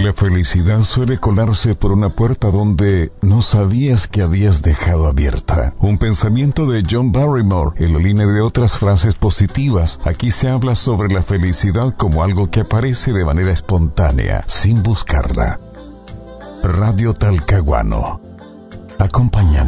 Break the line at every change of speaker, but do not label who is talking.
la felicidad suele colarse por una puerta donde no sabías que habías dejado abierta. Un pensamiento de John Barrymore en la línea de otras frases positivas. Aquí se habla sobre la felicidad como algo que aparece de manera espontánea, sin buscarla. Radio Talcahuano, acompañando